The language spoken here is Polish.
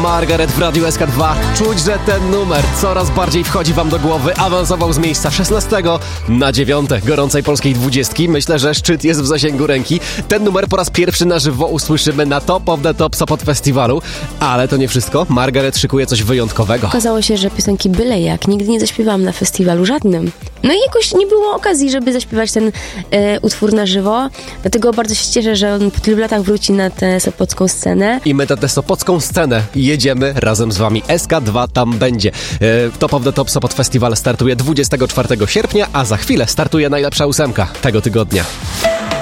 Margaret w Radiu SK2. Czuć, że ten numer coraz bardziej wchodzi wam do głowy. Awansował z miejsca 16 na 9 gorącej polskiej 20. Myślę, że szczyt jest w zasięgu ręki. Ten numer po raz pierwszy na żywo usłyszymy na Top of the Top Sopot Festiwalu. Ale to nie wszystko. Margaret szykuje coś wyjątkowego. Okazało się, że piosenki byle jak nigdy nie zaśpiewałam na festiwalu żadnym. No i jakoś nie było okazji, żeby zaśpiewać ten utwór na żywo. Dlatego bardzo się cieszę, że on po tylu latach wróci na tę sopocką scenę. I my na tę sopocką scenę jedziemy razem z wami. SK2 tam będzie. Top of the Top Sopot Festival startuje 24 sierpnia, a za chwilę startuje najlepsza 8 tego tygodnia.